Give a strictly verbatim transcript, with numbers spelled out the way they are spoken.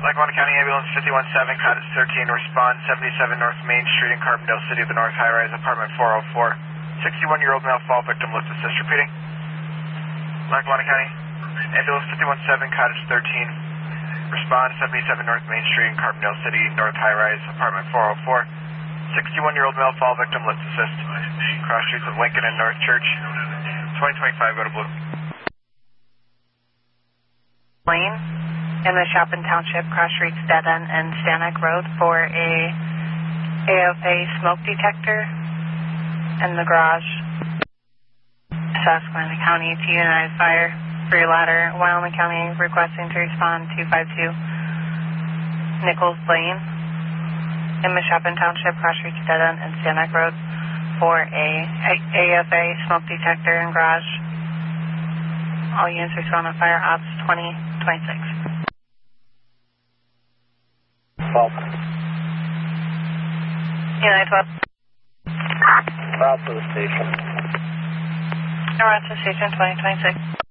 Lackawanna County Ambulance fifty-one seven, Cottage thirteen, respond seventy-seven North Main Street in Carbondale City, the North High Rise, apartment four oh four. sixty-one-year-old male fall victim, lift assist, repeating. Lackawanna County Ambulance fifty-one seven, Cottage thirteen, respond seventy-seven North Main Street in Carbondale City, North High Rise, apartment four oh four. sixty-one-year-old male fall victim, lift assist. Cross streets of Lincoln and North Church. twenty twenty-five, go to blue. Lane in the Chapin Township, cross streets Dead End and Stanek Road for a A F A smoke detector in the garage. Susquehanna County to United Fire for your ladder. Wyoming County requesting to respond two five two Nichols Lane in the Chapin Township, cross streets Dead End and Stanek Road for a A F A smoke detector in garage. All units respond on fire ops twenty twenty-six. twelve. United twelve. Route to the station. Route to station twenty twenty-six.